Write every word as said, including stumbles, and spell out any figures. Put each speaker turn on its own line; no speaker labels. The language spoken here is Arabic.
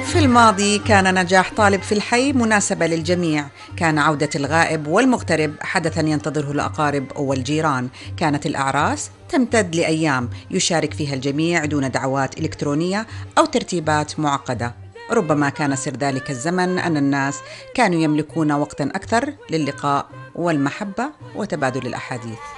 في الماضي كان نجاح طالب في الحي مناسبة للجميع، كان عودة الغائب والمغترب حدثاً ينتظره الأقارب والجيران، كانت الأعراس تمتد لأيام يشارك فيها الجميع دون دعوات إلكترونية أو ترتيبات معقدة. ربما كان سر ذلك الزمن أن الناس كانوا يملكون وقتاً أكثر للقاء والمحبة وتبادل الأحاديث.